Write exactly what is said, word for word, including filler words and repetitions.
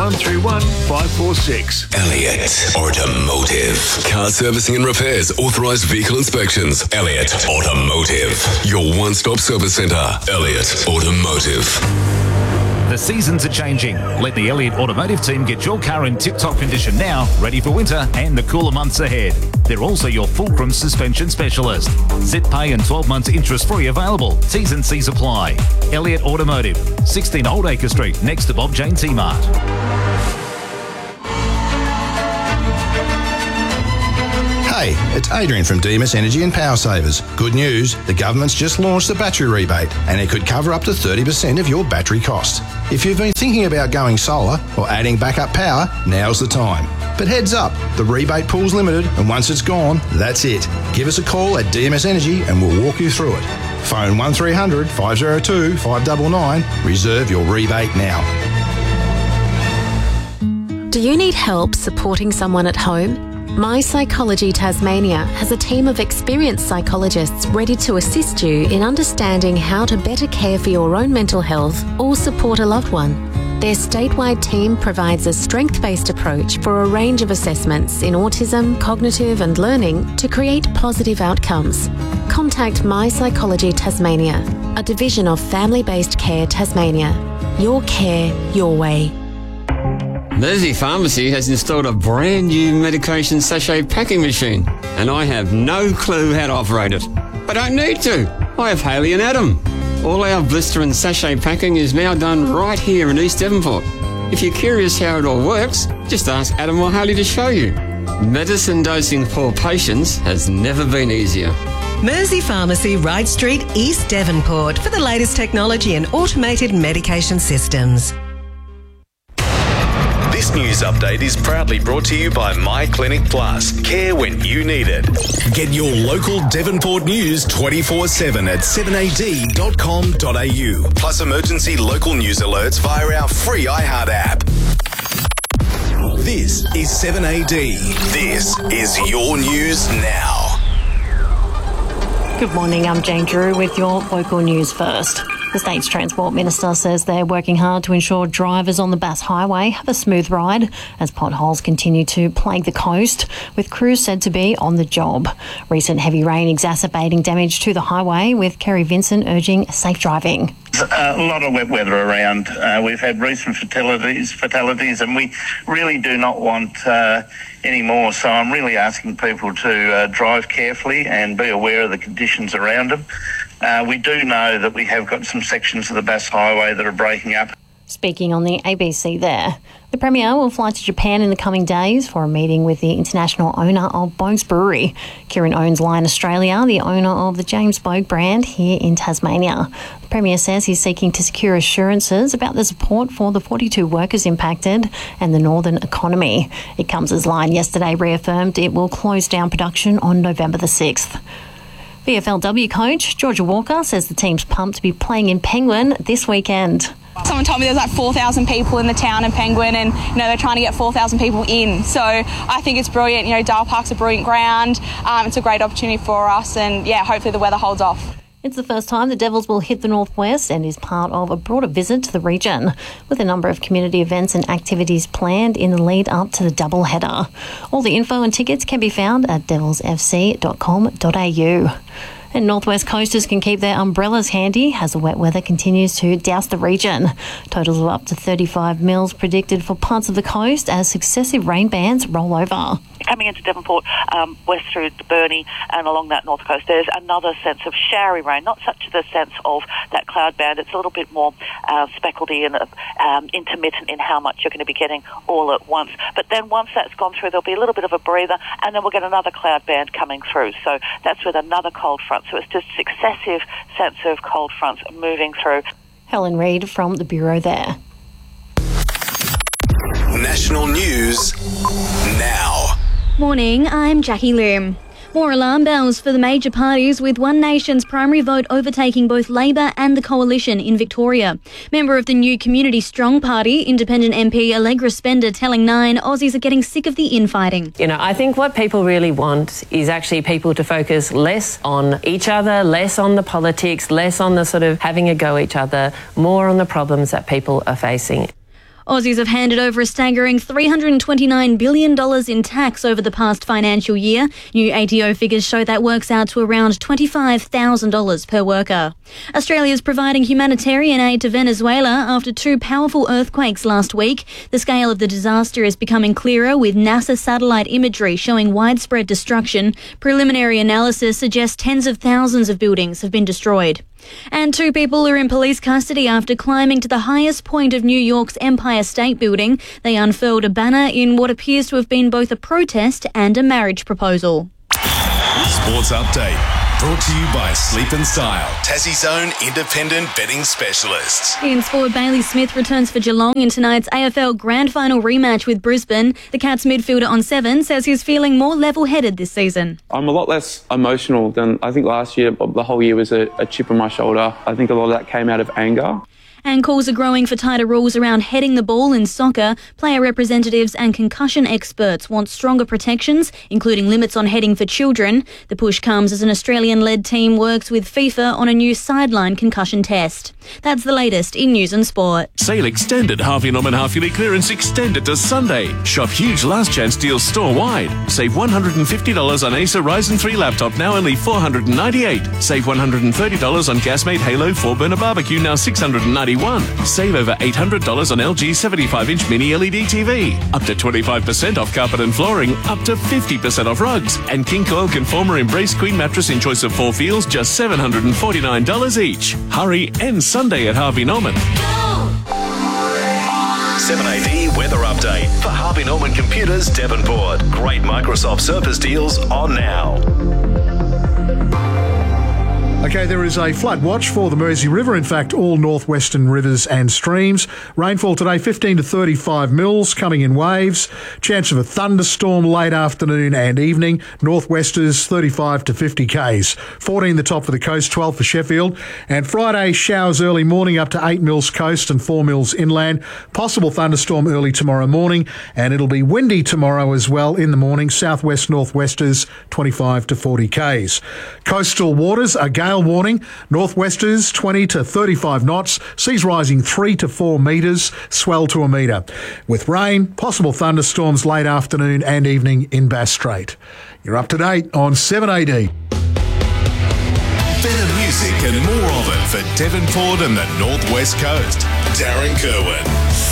one three one, five four six. Elliott Automotive. Car servicing and repairs, authorised vehicle inspections. Elliott Automotive. Your one-stop service centre. Elliott Automotive. The seasons are changing. Let the Elliott Automotive team get your car in tip-top condition now, ready for winter and the cooler months ahead. They're also your fulcrum suspension specialist. Zip pay and twelve months interest-free available. T's and C's apply. Elliott Automotive, sixteen Old Acre Street, next to Bob Jane T-Mart. Hey, it's Adrian from Demas Energy and Power Savers. Good news, the government's just launched the battery rebate and it could cover up to thirty percent of your battery cost. If you've been thinking about going solar or adding backup power, now's the time. But heads up, the rebate pool's limited and once it's gone, that's it. Give us a call at D M S Energy and we'll walk you through it. Phone one three hundred, five oh two, five nine nine. Reserve your rebate now. Do you need help supporting someone at home? My Psychology Tasmania has a team of experienced psychologists ready to assist you in understanding how to better care for your own mental health or support a loved one. Their statewide team provides a strength-based approach for a range of assessments in autism, cognitive and learning to create positive outcomes. Contact My Psychology Tasmania, a division of Family-Based Care Tasmania. Your care, your way. Mersey Pharmacy has installed a brand new medication sachet packing machine and I have no clue how to operate it. I don't need to. I have Haley and Adam. All our blister and sachet packing is now done right here in East Devonport. If you're curious how it all works, just ask Adam or Haley to show you. Medicine dosing for patients has never been easier. Mersey Pharmacy, Wright Street, East Devonport for the latest technology and automated medication systems. This news update is proudly brought to you by My Clinic Plus. Care when you need it. Get your local Devonport news twenty-four seven at seven a d dot com dot a u. Plus emergency local news alerts via our free iHeart app. This is seven A D. This is your news now. Good morning, I'm Jane Drew with your local news first. The state's Transport Minister says they're working hard to ensure drivers on the Bass Highway have a smooth ride as potholes continue to plague the coast, with crews said to be on the job. Recent heavy rain exacerbating damage to the highway, with Kerry Vincent urging safe driving. A lot of wet weather around. Uh, we've had recent fatalities, fatalities, and we really do not want uh, any more. So I'm really asking people to uh, drive carefully and be aware of the conditions around them. Uh, we do know that we have got some sections of the Bass Highway that are breaking up. Speaking on the A B C there, the Premier will fly to Japan in the coming days for a meeting with the international owner of Boag's Brewery. Kieran owns Lion Australia, the owner of the James Boag brand here in Tasmania. The Premier says he's seeking to secure assurances about the support for the forty-two workers impacted and the northern economy. It comes as Lion yesterday reaffirmed it will close down production on November the sixth. V F L W coach Georgia Walker says the team's pumped to be playing in Penguin this weekend. Someone told me there's like four thousand people in the town in Penguin and, you know, they're trying to get four thousand people in. So I think it's brilliant. You know, Dale Park's a brilliant ground. Um, it's a great opportunity for us and, yeah, hopefully the weather holds off. It's the first time the Devils will hit the northwest and is part of a broader visit to the region, with a number of community events and activities planned in the lead up to the doubleheader. All the info and tickets can be found at devils f c dot com dot a u. And Northwest coasters can keep their umbrellas handy as the wet weather continues to douse the region. Totals of up to thirty-five mils predicted for parts of the coast as successive rain bands roll over. Coming into Devonport, um, west through the Burnie and along that north coast, there's another sense of showery rain, not such the sense of that cloud band. It's a little bit more uh, speckledy and um, intermittent in how much you're going to be getting all at once. But then once that's gone through, there'll be a little bit of a breather, and then we'll get another cloud band coming through. So that's with another cold front. So it's just successive sense of cold fronts moving through. Helen Reid from the Bureau there. National news now. Morning, I'm Jackie Lim. More alarm bells for the major parties, with One Nation's primary vote overtaking both Labor and the Coalition in Victoria. Member of the new Community Strong Party, Independent M P Allegra Spender telling Nine Aussies are getting sick of the infighting. You know, I think what people really want is actually people to focus less on each other, less on the politics, less on the sort of having a go at each other, more on the problems that people are facing. Aussies have handed over a staggering three hundred twenty-nine billion dollars in tax over the past financial year. New A T O figures show that works out to around twenty-five thousand dollars per worker. Australia is providing humanitarian aid to Venezuela after two powerful earthquakes last week. The scale of the disaster is becoming clearer, with NASA satellite imagery showing widespread destruction. Preliminary analysis suggests tens of thousands of buildings have been destroyed. And two people are in police custody after climbing to the highest point of New York's Empire State Building. They unfurled a banner in what appears to have been both a protest and a marriage proposal. Sports Update. Brought to you by Sleep and Style, Tassie's own independent betting specialists. In sport, Bailey Smith returns for Geelong in tonight's A F L Grand Final rematch with Brisbane. The Cats midfielder on seven says he's feeling more level-headed this season. I'm a lot less emotional than I think last year. The whole year was a, a chip on my shoulder. I think a lot of that came out of anger. And calls are growing for tighter rules around heading the ball in soccer. Player representatives and concussion experts want stronger protections, including limits on heading for children. The push comes as an Australian-led team works with FIFA on a new sideline concussion test. That's the latest in news and sport. Sale extended. Harvey Norman half-yearly clearance extended to Sunday. Shop huge last chance deals store-wide. Save one hundred fifty dollars on Acer Ryzen three laptop, now only four hundred ninety-eight dollars. Save one hundred thirty dollars on Gasmate Halo four-burner barbecue, now six hundred ninety-one dollars. Save over eight hundred dollars on L G seventy-five inch mini L E D T V. Up to twenty-five percent off carpet and flooring. Up to fifty percent off rugs. And King Coil Conformer Embrace Queen mattress in choice of four feels, just seven hundred forty-nine dollars each. Hurry, end Sunday at Harvey Norman. seven A D weather update for Harvey Norman Computers Devonport. Great Microsoft Surface deals on now. Okay, there is a flood watch for the Mersey River. In fact, all northwestern rivers and streams. Rainfall today, fifteen to thirty-five mils, coming in waves. Chance of a thunderstorm late afternoon and evening. Northwesters, thirty-five to fifty k's. fourteen the top for the coast, twelve for Sheffield. And Friday, showers early morning up to eight mils coast and four mils inland. Possible thunderstorm early tomorrow morning. And it'll be windy tomorrow as well in the morning. Southwest northwesters, twenty-five to forty k's. Coastal waters, a gale warning. Northwesters, twenty to thirty-five knots. Seas rising three to four metres. Swell to a metre. With rain, possible thunderstorms late afternoon and evening in Bass Strait. You're up to date on seven A D. Better music and more of it for Devonport and the Northwest Coast. Darren Kerwin.